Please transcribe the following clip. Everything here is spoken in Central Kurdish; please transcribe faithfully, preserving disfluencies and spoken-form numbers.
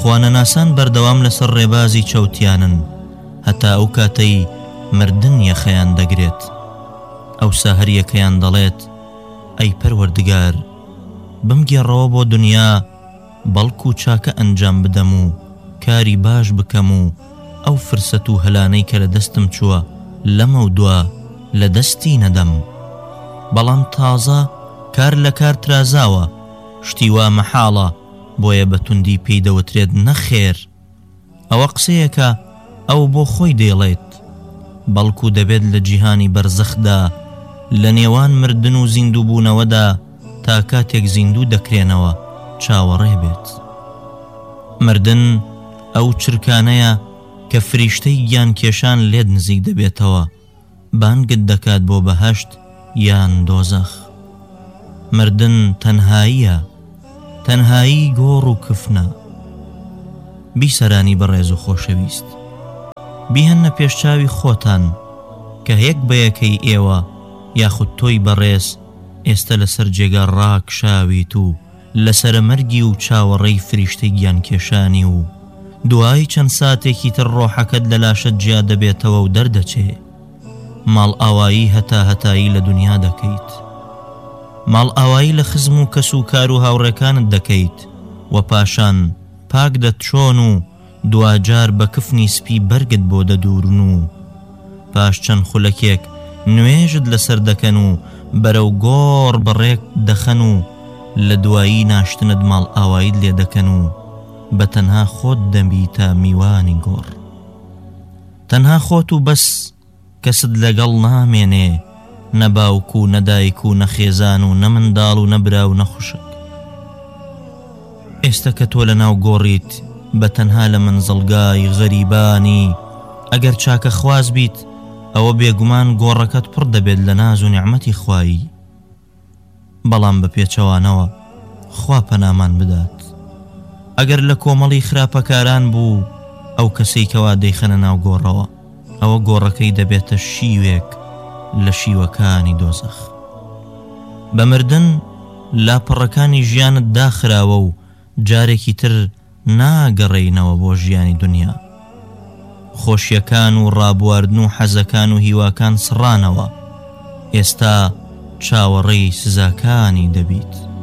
خوانەناسان بەردەوام لەسەر ڕێبازی چەوتیانن هەتا ئەو کاتەی مردن یەخەیان دەگرێت. ئەوسا هەر یەکەیان دەڵێت ئەی پەروەردگار بمگێڕەوە بۆ دنیا بەڵکو چاکە ئەنجام بدەم و کاری باش بکەم و ئەو فرسەت و هەلانەی کە لە دەستم چووە لەمە و دووە لە دەستی نەدەم. بەڵام تازە کار لە کار ترازاوە، شتی وا مەحاڵە بۆیە بە توندی پێی دەوترێت نەخێر. ئەوە قسەیەکە ئەو بۆ خۆی دێڵێت، بەڵکو دەبێت لە جیهانی بەرزەخدا لە نێوان مردن و زیندوو بوونەوەدا تا کاتێک زیندوو دەکرێنەوە چاوەڕێ بێت. مردن ئەو چرکانەیە کە فریشتەی گیان کێشان لێت نزیک دەبێتەوە، بانگت دەکات بۆ بەهەشت یان دۆزەخ. مردن تەنهاییە، تەنهایی گۆڕ و کفنە. بیسەرانی بەڕێز و خۆشەویست، بیهەنە پێشچاوی خۆتان کە هەیەک بەیەکەی ئێوە یاخود تۆی بەڕێز ئێستا لەسەر جێگا ڕاکشاویت و لەسەرە مەرگی و چاوەڕێی فریشتەی گیان کێشانی و دوای چەند ساتێکی تر ڕۆحەکەت لە لاشت جیا دەبێتەوە و دەردەچێ. ماڵ ئاوایی هەتا هەتایی لە دنیا دەکەیت، ماڵ ئاوایی لە خزم و کەس و کار و هاوڕێکانت دەکەیت و پاشان پاک دەتچۆن و دوجار بە کفنی سپی بەرگت بۆ دەدورن و پاش چەند خولەکێک نوێژت لەسەر دەکەن و بەرەو گۆڕ بەڕێک دەخەن و لە دوایی ناشتنت ماڵ ئاواییت لێ دەکەن و بە تەنها خۆت دەبیتە میوانی گۆڕ. تەنها خۆت و بەس کەست لەگەڵ نامێنێ، نەباوک و نەدایک و نەخێزان و نەمنداڵ و نەبرا و نەخوشک. ئێستا کە تۆ لە ناو گۆڕیت بە تەنها لە منزڵگای غەریبانی، ئەگەر چاکە خواز بیت ئەوە بێگومان گۆڕەکەت پڕ دەبێت لە ناز و نیعمەتی خوایی. بەڵام بە پێچەوانەوە خوا پەنامان بدات، ئەگەر لە کۆمەڵی خراپەکاران بوو ئەو کەسەی کەوا دەیخەنە ناو گۆڕەوە، ئەوە گۆڕەکەی دەبێتە شیوێک لە شیوەکانی دۆزەخ. بە مردن لاپەڕەکانی ژیانت داخراوە و جارێکی تر ناگەڕێینەوە بۆ ژیانی دنیا. خۆشیەکان و ڕابواردن و حەزەکان و هیواکان سڕانەوە، ئێستا چاوەڕێی سزاکانی دەبیت.